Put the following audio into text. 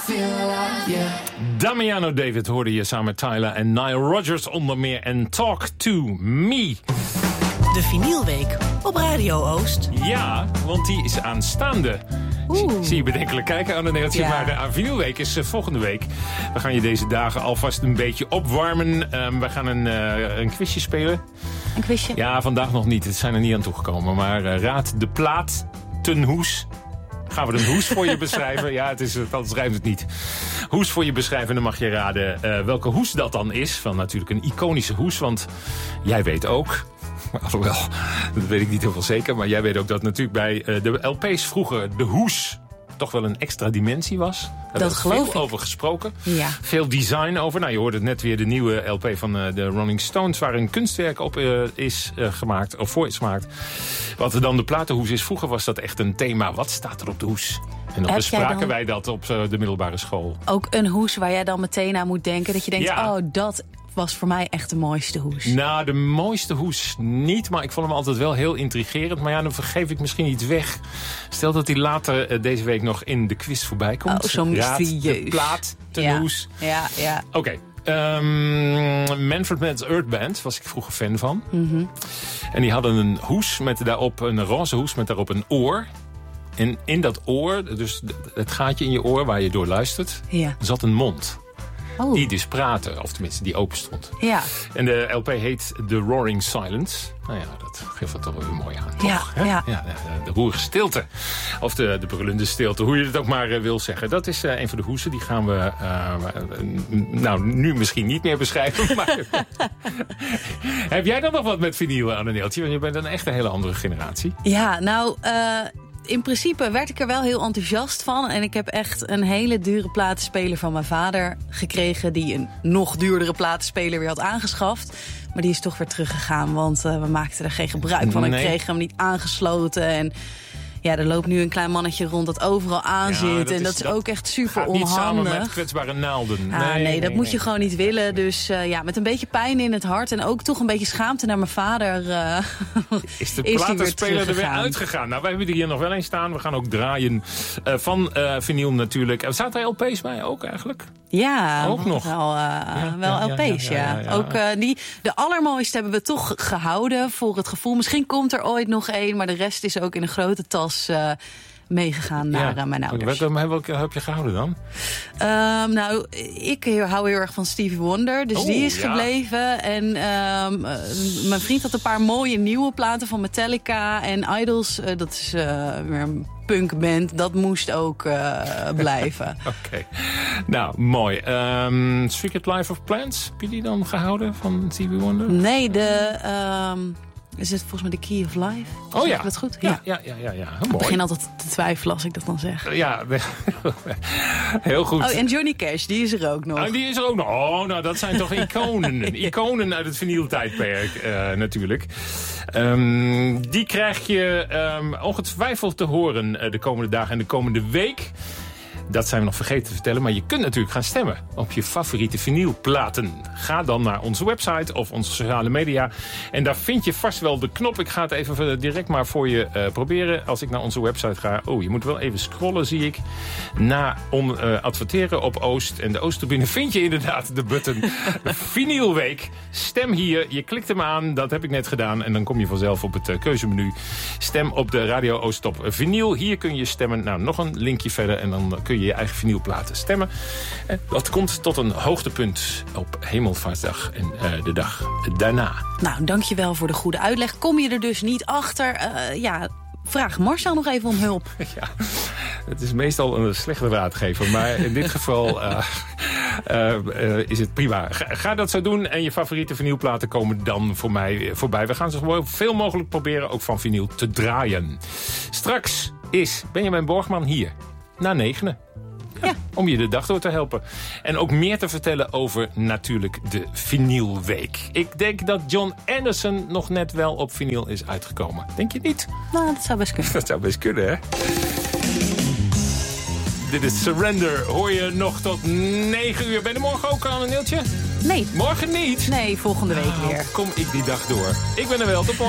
Damiano David hoorde je samen met Tyler en Nile Rodgers onder meer en Talk to Me. De Vinylweek op Radio Oost. Ja, want die is aanstaande. Zie je bedenkelijk kijken aan de Neeltje, maar de Vinylweek is volgende week. We gaan je deze dagen alvast een beetje opwarmen. We gaan een quizje spelen. Een quizje? Ja, vandaag nog niet. Het zijn er niet aan toegekomen. Maar raad de plaat ten hoes. Gaan we een hoes voor je beschrijven? Ja, anders rijmt het niet. Hoes voor je beschrijven en dan mag je raden welke hoes dat dan is. Van natuurlijk een iconische hoes, want jij weet ook... Alhoewel, dat weet ik niet heel veel zeker. Maar jij weet ook dat natuurlijk bij de LP's vroeger de hoes toch wel een extra dimensie was. Daar dat geloof ik. Veel over gesproken. Ja. Veel design over. Nou, je hoorde het net weer de nieuwe LP van de Rolling Stones, waar een kunstwerk op is gemaakt, of voor is gemaakt. Wat er dan de platenhoes is. Vroeger was dat echt een thema. Wat staat er op de hoes? En dan bespraken wij dat op de middelbare school. Ook een hoes waar jij dan meteen aan moet denken. Dat je denkt, dat was voor mij echt de mooiste hoes. Nou, de mooiste hoes niet, maar ik vond hem altijd wel heel intrigerend. Maar ja, dan vergeef ik misschien iets weg. Stel dat hij later deze week nog in de quiz voorbij komt. Oh, zo mysterieus. Raad de plaat, ten hoes. Ja. Oké. Manfred Mann's Earth Band was ik vroeger fan van. Mm-hmm. En die hadden een hoes met daarop, een roze hoes met daarop een oor. En in dat oor, dus het gaatje in je oor waar je door luistert, zat een mond. Oh. Die dus praten, of tenminste die open stond. Ja. En de LP heet The Roaring Silence. Nou ja, dat geeft het toch wel weer mooi aan, toch? Ja. De roerige stilte. Of de brullende stilte, hoe je het ook maar wil zeggen. Dat is een van de hoesen, die gaan we nu misschien niet meer beschrijven. Maar heb jij dan nog wat met vinyl aan een neeltje? Want je bent een echt een hele andere generatie. Ja, nou... in principe werd ik er wel heel enthousiast van. En ik heb echt een hele dure platenspeler van mijn vader gekregen... die een nog duurdere platenspeler weer had aangeschaft. Maar die is toch weer teruggegaan, want we maakten er geen gebruik van. Ik kreeg hem niet aangesloten en... Ja, er loopt nu een klein mannetje rond dat overal aan zit. En dat is ook echt super onhandig. Niet samen met kwetsbare naalden. Nee, dat moet je gewoon niet willen. Dus met een beetje pijn in het hart en ook toch een beetje schaamte naar mijn vader... is de platenspeler er weer uitgegaan. Nou, wij hebben er hier nog wel een staan. We gaan ook draaien van vinyl natuurlijk. Er zaten LP's bij ook eigenlijk? Ja, ook nog. Wel LP's, ja. Ook de allermooiste hebben we toch gehouden voor het gevoel. Misschien komt er ooit nog één, maar de rest is ook in een grote tas meegegaan naar mijn ouders. Welke heb je gehouden dan? Nou, ik hou heel erg van Stevie Wonder, dus die is gebleven. En mijn vriend had een paar mooie nieuwe platen van Metallica en Idols. Dat is weer een punkband, dat moest ook blijven. Oké. Nou, mooi. Secret Life of Plants, heb je die dan gehouden van Stevie Wonder? Nee, is het volgens mij de Key of Life? Oh ja. Zeg ik dat goed? Ja. Mooi. Ik begin altijd te twijfelen als ik dat dan zeg. Ja, heel goed. Oh, en Johnny Cash, die is er ook nog. Die is er ook nog. Oh, nou, dat zijn toch iconen. Iconen uit het vinyltijdperk natuurlijk. Die krijg je ongetwijfeld te horen de komende dagen en de komende week. Dat zijn we nog vergeten te vertellen, maar je kunt natuurlijk gaan stemmen op je favoriete vinylplaten. Ga dan naar onze website of onze sociale media en daar vind je vast wel de knop. Ik ga het even direct maar voor je proberen. Als ik naar onze website ga, je moet wel even scrollen, zie ik. Om adverteren op Oost en de Oosttribune vind je inderdaad de button Vinylweek. Stem hier, je klikt hem aan, dat heb ik net gedaan en dan kom je vanzelf op het keuzemenu. Stem op de Radio Oost Top Vinyl. Hier kun je stemmen. Nou, nog een linkje verder en dan kun je je eigen vinylplaten stemmen. Dat komt tot een hoogtepunt op Hemelvaartsdag en de dag daarna. Nou, dankjewel voor de goede uitleg. Kom je er dus niet achter? Vraag Marcel nog even om hulp. Ja, het is meestal een slechte raadgever, maar in dit geval is het prima. Ga dat zo doen en je favoriete vinylplaten komen dan voor mij voorbij. We gaan zo veel mogelijk proberen ook van vinyl te draaien. Straks is Benjamin Borgman hier. Na 9. Ja, om je de dag door te helpen. En ook meer te vertellen over natuurlijk de Vinylweek. Ik denk dat John Anderson nog net wel op vinyl is uitgekomen. Denk je niet? Nou, dat zou best kunnen. Dat zou best kunnen, hè? Dit is Surrender. Hoor je nog tot 9 uur. Ben je morgen ook aan een neeltje? Nee. Morgen niet? Nee, volgende week weer. Kom ik die dag door. Ik ben er wel. Tot morgen.